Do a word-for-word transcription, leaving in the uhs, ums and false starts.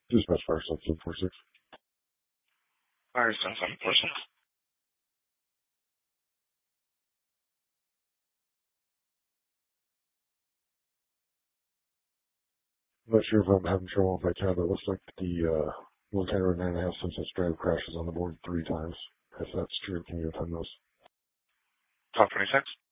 Dispatch Firestone seven four six. Firestone seven four six. I'm not sure if I'm having trouble with my tab. It looks like the uh, one ten or nine and a half Sunset Drive crashes on the board three times. If that's true, can you attend those? twelve twenty-six.